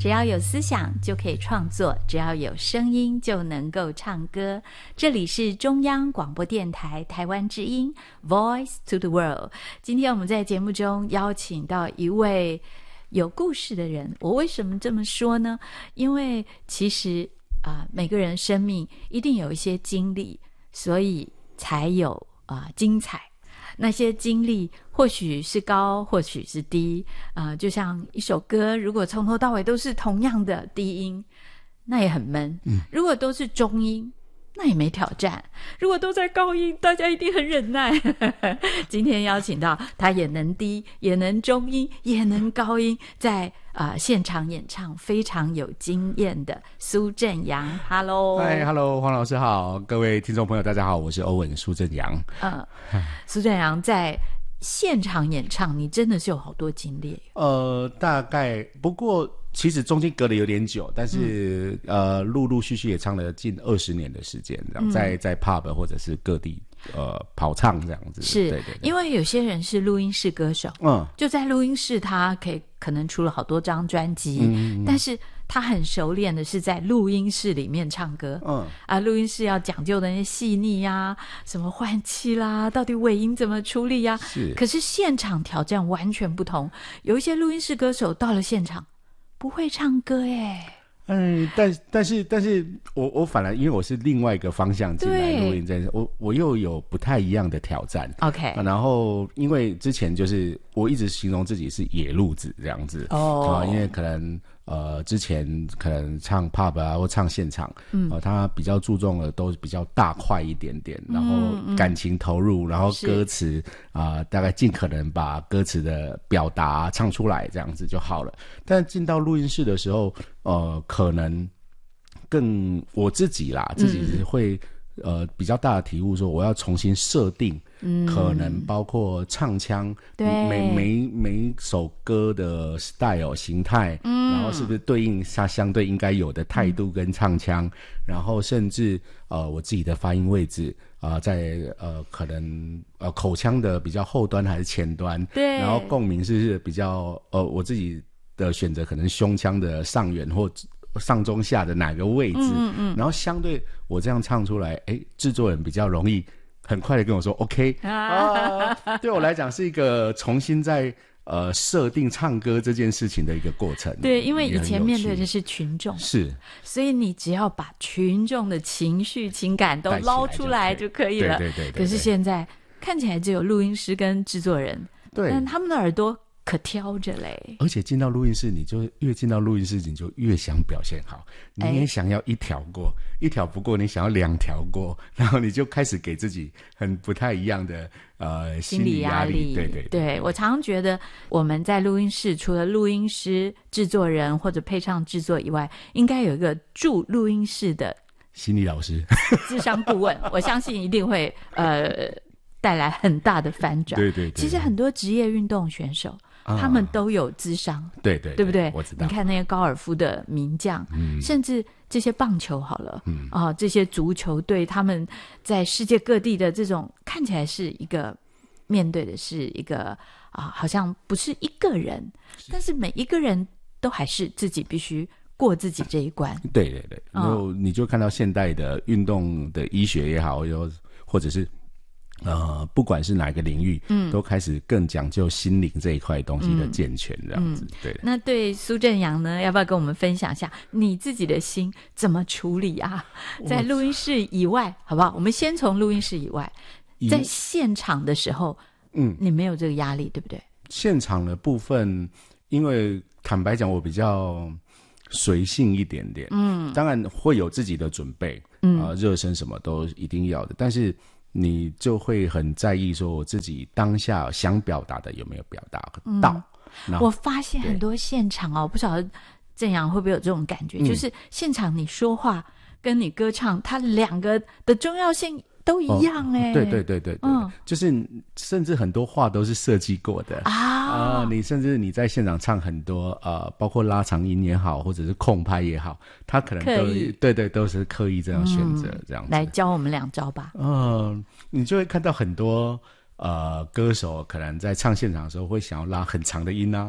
只要有思想就可以创作，只要有声音就能够唱歌。这里是中央广播电台台湾之音 Voice to the World。 今天我们在节目中邀请到一位有故事的人。我为什么这么说呢？因为其实每个人生命一定有一些经历，所以才有精彩。那些经历或许是高或许是低，就像一首歌如果从头到尾都是同样的低音，那也很闷。如果都是中音，那也没挑战。如果都在高音，大家一定很忍耐。今天邀请到他也能低也能中音也能高音，在现场演唱非常有经验的苏振阳。 Hello。 嗨 Hello 黄老师好，各位听众朋友大家好，我是欧文苏振阳。 苏振阳在现场演唱你真的是有好多经历。 大概不过其实中间隔得有点久，但是陆陆续续也唱了近20年的时间，在 pub 或者是各地跑唱这样子。 是， 对对对， 因为有些人是录音室歌手，就在录音室他可能出了好多张专辑，但是他很熟练的是在录音室里面唱歌。录音室要讲究的那些细腻啊，什么换气啦，到底尾音怎么处理啊，可是现场挑战完全不同。有一些录音室歌手到了现场不会唱歌耶。 但是我反而因为我是另外一个方向进来录音这件事，我又有不太一样的挑战。 OK， 然后因为之前就是我一直形容自己是野路子这样子。因为可能之前可能唱 pub 啊或唱现场，他比较注重的都比较大块一点点，然后感情投入，然后歌词大概尽可能把歌词的表达唱出来这样子就好了。但进到录音室的时候，可能更我自己是会比较大的体悟，说我要重新设定，可能包括唱腔，每首歌的 style 形态，然后是不是对应它相对应该有的态度跟唱腔，然后甚至我自己的发音位置在可能口腔的比较后端还是前端，对，然后共鸣是比较我自己的选择可能胸腔的上缘或上中下的哪个位置，然后相对我这样唱出来，制作人比较容易很快的跟我说 OK 对我来讲是一个重新在设定唱歌这件事情的一个过程。对， 因为以前面对的是群众， 是， 所以你只要把群众的情绪情感都捞出来就可以了。对。可是现在看起来只有录音师跟制作人，对，但他们的耳朵可挑着嘞。而且进到录音室，你就越进到录音室你就越想表现好，你也想要一条过，一条不过你想要2条过，然后你就开始给自己很不太一样的心理压力。对， 我常常觉得我们在录音室除了录音师、制作人或者配唱制作以外，应该有一个驻录音室的心理老师、 諮商顾问，我相信一定会带来很大的翻转。对，其实很多职业运动选手他们都有諮商，对不对？我知道。你看那些高尔夫的名将，甚至这些棒球好了，这些足球队，他们在世界各地的这种看起来是一个面对的是一个好像不是一个人，但是每一个人都还是自己必须过自己这一关。对， 然后你就看到现代的运动的医学也好，或者是不管是哪个领域，都开始更讲究心灵这一块东西的健全这样子。对。 那对苏振阳呢，要不要跟我们分享一下你自己的心怎么处理啊？在录音室以外，好不好？我们先从录音室以外，在现场的时候，你没有这个压力，对不对？ 现场的部分，因为坦白讲，我比较随性一点点，当然会有自己的准备，热身什么都一定要的，但是你就会很在意说我自己当下想表达的有没有表达到。 我发现很多现场不晓得振阳会不会有这种感觉，就是现场你说话跟你歌唱，它两个的重要性都一样对，就是甚至很多话都是设计过的你甚至你在现场唱很多包括拉长音也好，或者是空拍也好，他可能都是刻意这样选择这样子。 来教我们2招吧。 你就会看到很多歌手可能在唱现场的时候会想要拉很长的音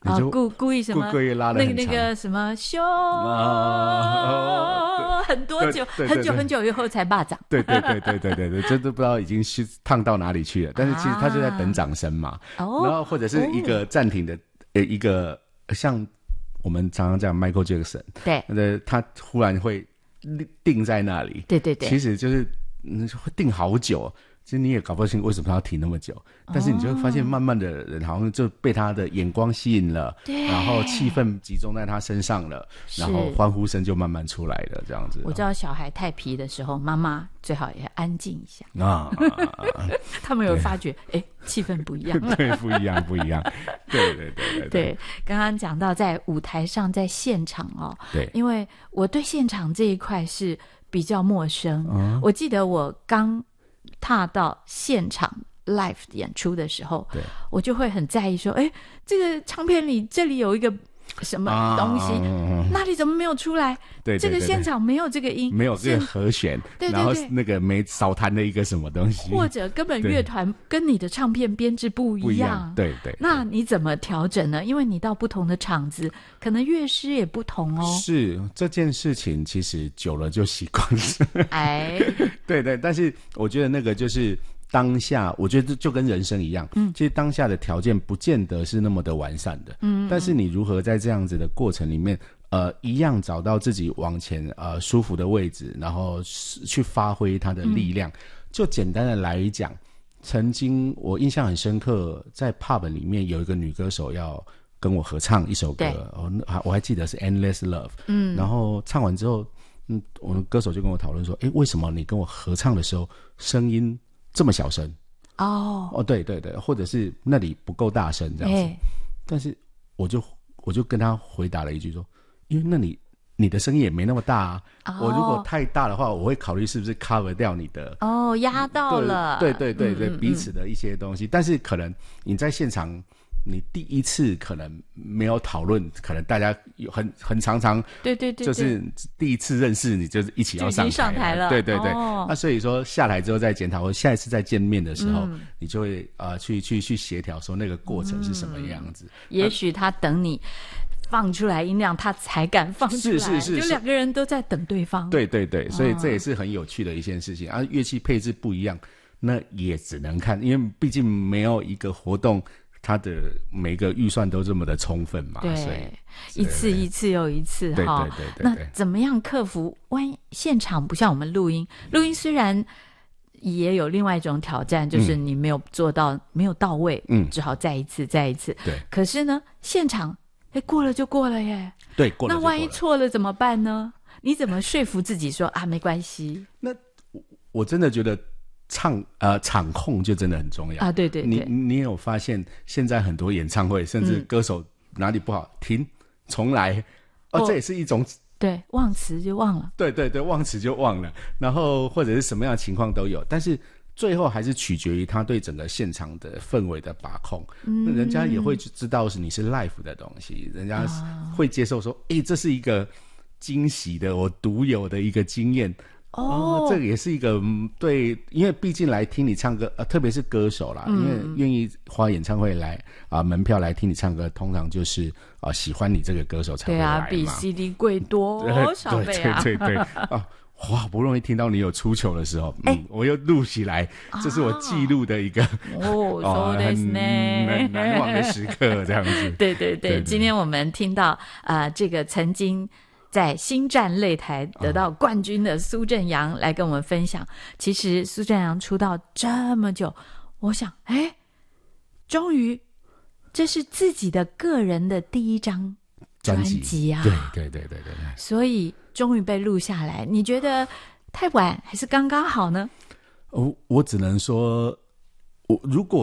你就故意什么故意拉得很长， 那个什么修很多久， 对很久很久以后才霸掌。 对，这都不知道已经是烫到哪里去了。但是其实他就在等掌声嘛，然后或者是一个暂停的，一个像我们常常讲 Michael Jackson， 对，他忽然会定在那里， 对， 其实就是会定好久。其实你也搞不清为什么他要停那么久，但是你就会发现慢慢的人好像就被他的眼光吸引了，然后气氛集中在他身上了，然后欢呼声就慢慢出来了，这样子。 我知道小孩太皮的时候，妈妈最好也安静一下他们有发觉气氛不一样了对，不一样对，刚刚讲到在舞台上，在现场对， 因为我对现场这一块是比较陌生，我记得我刚踏到现场 live 演出的时候，我就会很在意说，这个唱片里这里有一个什么东西，那里怎么没有出来？ 对， 这个现场没有这个音， 没有这个和弦，然后那个没少弹的一个什么东西， 或者根本乐团跟你的唱片编制不一样， 对， 那你怎么调整呢？因为你到不同的场子，可能乐师也不同哦。 是这件事情，其实久了就习惯了。对，但是我觉得那个就是当下，我觉得就跟人生一样，其实当下的条件不见得是那么的完善的，但是你如何在这样子的过程里面，一样找到自己往前舒服的位置，然后去发挥它的力量。就简单的来讲，曾经我印象很深刻，在 pub 里面有一个女歌手要跟我合唱一首歌，我还记得是 Endless Love，然后唱完之后，我的歌手就跟我讨论说，为什么你跟我合唱的时候声音这么小声？对，或者是那里不够大声这样子。但是我就跟他回答了一句说，因为那你的声音也没那么大啊，我如果太大的话，我会考虑是不是 cover 掉你的压到了。 对，彼此的一些东西。但是可能你在现场，你第一次可能没有讨论，可能大家有很常对， 就是第一次认识你就是一起要上台了，对，那所以说下来之后再检讨，或下一次再见面的时候，你就会去协调说那个过程是什么样子。 也许他等你放出来音量，他才敢放出来，是就两个人都在等对方。 对，所以这也是很有趣的一件事情啊。乐器配置不一样，那也只能看，因为毕竟没有一个活动它的每个预算都这么的充分嘛， 对， 所以一次又一次哈。 对。 那怎么样克服？万一现场不像我们录音虽然也有另外一种挑战，就是你没有做到，没有到位，只好再一次。对。可是呢，现场过了就过了耶。 对，过了就过了。 那万一错了怎么办呢？你怎么说服自己说没关系？ 那我真的觉得场控就真的很重要啊！ 对， 你有发现现在很多演唱会，甚至歌手哪里不好，停重来这也是一种对，忘词就忘了， 对，忘词就忘了，然后或者是什么样的情况都有，但是最后还是取决于他对整个现场的氛围的把控。人家也会知道是你是 live 的东西，人家会接受说，这是一个惊喜的我独有的一个经验。这个也是一个对，因为毕竟来听你唱歌，特别是歌手啦，因为愿意花演唱会来门票来听你唱歌，通常就是喜欢你这个歌手才会来嘛。 比 CD 贵多少倍啊？ 对我好不容易听到你有出糗的时候，我又录起来，这是我记录的一个很难忘的时刻，这样子。 对，今天我们听到这个曾经在星战擂台得到冠军的苏振阳来跟我们分享，其实苏振阳出道这么久，我想终于这是自己的个人的第一张专辑啊。 对， 所以终于被录下来，你觉得太晚还是刚刚好呢？ 我只能说，如果